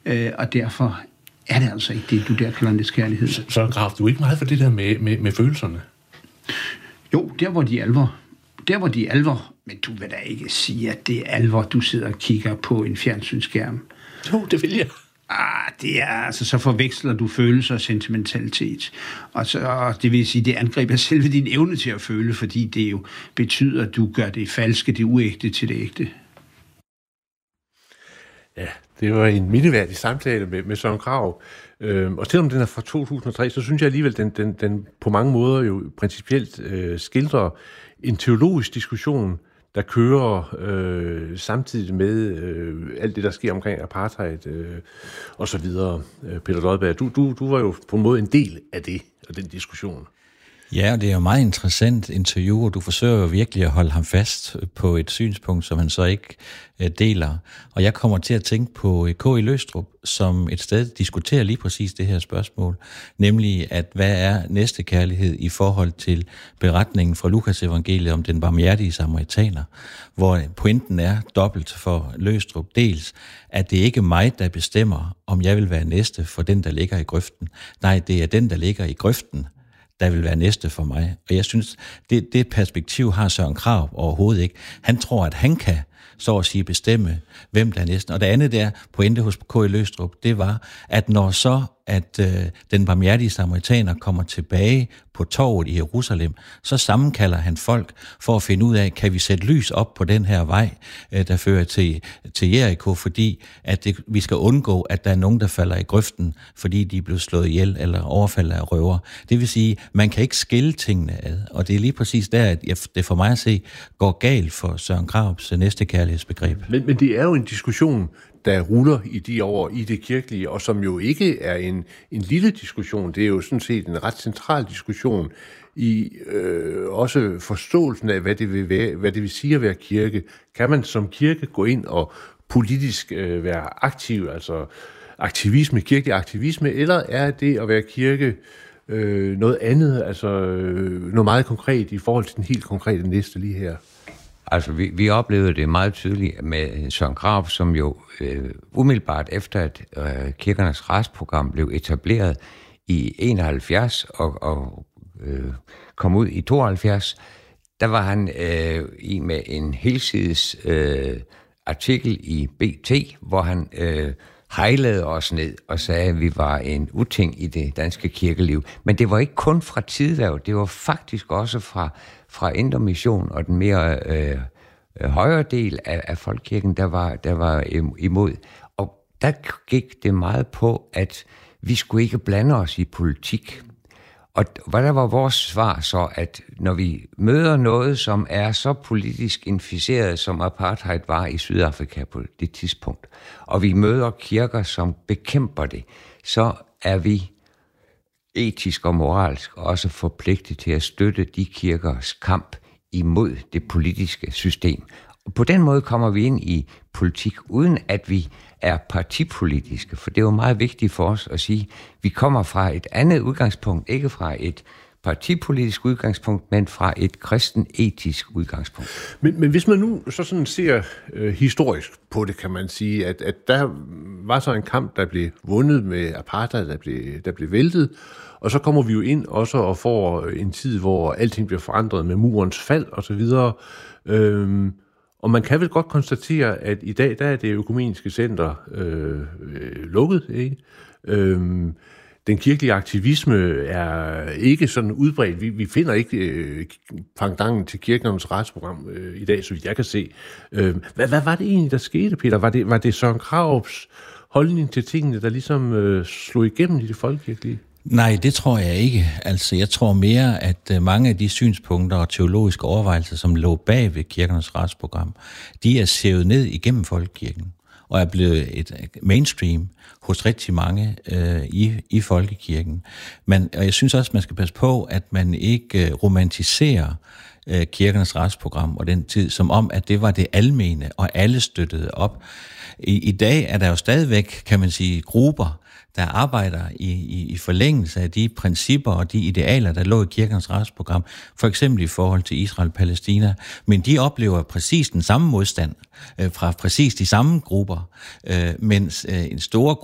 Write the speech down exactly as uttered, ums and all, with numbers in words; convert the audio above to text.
øh, og derfor er det altså ikke det, du der kalder næstekærlighed. Så, så Graf, du er ikke meget for det der med, med, med følelserne? Jo, der hvor de er alvor. Der hvor de er alvor, men du vil da ikke sige, at det er alvor, du sidder og kigger på en fjernsynsskærm. Jo, det vil jeg. Ah, det er altså, så forveksler du følelser og sentimentalitet. Og, så, og det vil sige, det angriber selve din evne til at føle, fordi det jo betyder, at du gør det falske, det uægte til det ægte. Ja, det var en mindeværdig samtale med, med Søren Kragh. Øhm, og selvom den er fra to tusind og tre, så synes jeg alligevel, den, den, den på mange måder jo principielt øh, skildrer en teologisk diskussion, der kører øh, samtidig med øh, alt det, der sker omkring apartheid øh, og så videre. Peter Lodberg, du, du, du var jo på en måde en del af det, og den diskussion. Ja, og det er jo meget interessant interview, og du forsøger jo virkelig at holde ham fast på et synspunkt, som han så ikke øh, deler. Og jeg kommer til at tænke på K I Løgstrup, som et sted diskuterer lige præcis det her spørgsmål, nemlig at hvad er næstekærlighed i forhold til beretningen fra Lukas evangeliet om den barmhjertige samaritaner, hvor pointen er dobbelt for Løgstrup. Dels, at det ikke er mig, der bestemmer, om jeg vil være næste for den, der ligger i grøften. Nej, det er den, der ligger i grøften, der vil være næste for mig. Og jeg synes, det, det perspektiv har Søren Kragh overhovedet ikke. Han tror, at han kan så at sige bestemme, hvem der er næsten. Og det andet der, pointe hos K I Løgstrup, det var, at når så at øh, den barmhjertige samaritaner kommer tilbage på torvet i Jerusalem, så sammenkalder han folk for at finde ud af, kan vi sætte lys op på den her vej, øh, der fører til, til Jericho, fordi at det, vi skal undgå, at der er nogen, der falder i grøften, fordi de er blevet slået ihjel eller overfaldet af røver. Det vil sige, man kan ikke skille tingene ad, og det er lige præcis der, at jeg, det for mig at se går galt for Søren Kraghs næstekærlighedsbegreb. Men, men det er jo en diskussion, der ruller i de år i det kirkelige, og som jo ikke er en, en lille diskussion. Det er jo sådan set en ret central diskussion i øh, også forståelsen af, hvad det, vil være, hvad det vil sige at være kirke. Kan man som kirke gå ind og politisk øh, være aktiv, altså aktivisme, kirkelig aktivisme, eller er det at være kirke øh, noget andet, altså øh, noget meget konkret i forhold til den helt konkrete næste lige her? Altså, vi, vi oplevede det meget tydeligt med Søren Kragh, som jo øh, umiddelbart efter, at øh, Kirkernes Retsprogram blev etableret i enoghalvfjerds og, og øh, kom ud i tooghalvfjerds, der var han øh, i med en helsides øh, artikel i B T, hvor han øh, hejlede os ned og sagde, at vi var en uting i det danske kirkeliv. Men det var ikke kun fra Tidehverv, det var faktisk også fra fra Indre Mission og den mere øh, højere del af, af folkekirken, der var, der var imod. Og der gik det meget på, at vi skulle ikke blande os i politik. Og hvad der var vores svar så, at når vi møder noget, som er så politisk inficeret, som apartheid var i Sydafrika på det tidspunkt, og vi møder kirker, som bekæmper det, så er vi etisk og moralsk også forpligtet til at støtte de kirkers kamp imod det politiske system. Og på den måde kommer vi ind i politik, uden at vi er partipolitiske, for det er jo meget vigtigt for os at sige, at vi kommer fra et andet udgangspunkt, ikke fra et partipolitisk udgangspunkt, men fra et kristen etisk udgangspunkt. Men, men hvis man nu så sådan ser øh, historisk på det, kan man sige, at, at der var så en kamp, der blev vundet med apartheid, der blev, der blev væltet, og så kommer vi jo ind også og får en tid, hvor alting bliver forandret med murens fald og så videre. Øhm, og man kan vel godt konstatere, at i dag, der er det økumeniske center øh, lukket, ikke? Øhm, Den kirkelige aktivisme er ikke sådan udbredt. Vi, vi finder ikke øh, pangdangen til Kirkernes Retsprogram øh, i dag, så vidt jeg kan se. Øh, hvad, hvad var det egentlig, der skete, Peter? Var det, var det Søren Kraghs holdning til tingene, der ligesom øh, slog igennem i det folkekirkelige? Nej, det tror jeg ikke. Altså, jeg tror mere, at mange af de synspunkter og teologiske overvejelser, som lå bag ved Kirkernes Retsprogram, de er sævet ned igennem folkekirken og er blevet et mainstream hos rigtig mange øh, i, i folkekirken. Men, og jeg synes også, man skal passe på, at man ikke øh, romantiserer øh, Kirkernes Retsprogram og den tid, som om, at det var det almene, og alle støttede op. I, i dag er der jo stadigvæk, kan man sige, grupper, der arbejder i, i, i forlængelse af de principper og de idealer, der lå i Kirkernes Retsprogram, for eksempel i forhold til Israel-Palæstina, men de oplever præcis den samme modstand øh, fra præcis de samme grupper, øh, mens øh, en stor